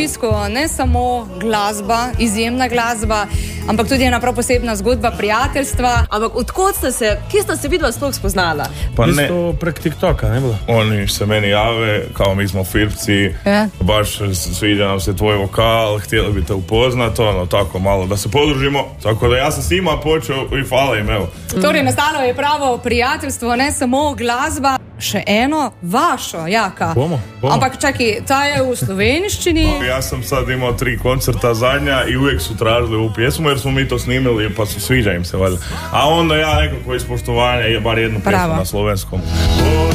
slovensko ne samo glasba, izjemna glasba, ampak tudi ena prav posebna zgodba prijateljstva. Ampak kje sta se vidva sploh spoznala? Pa ne. Prek TikToka, ne bilo? Oni se meni jave, kao mi smo firpci, baš sviđa nam se tvoj vokal, htjeli bi te upoznat, tako malo da se podružimo, tako da ja sam s njima počeo i hvala im, evo. Torej, nastalo je pravo prijateljstvo, ne samo glasba. Še eno, vašo, Jaka. Bomo. Ampak čakaj, ta je v slovenščini. Ja sam sad imao 3 koncerta zadnja i uvijek su tražili ovu pjesmu jer smo mi to snimili pa sviđa im se valjda. A onda ja nekako iz poštovanja je bar jednu pjesmu na slovenskom.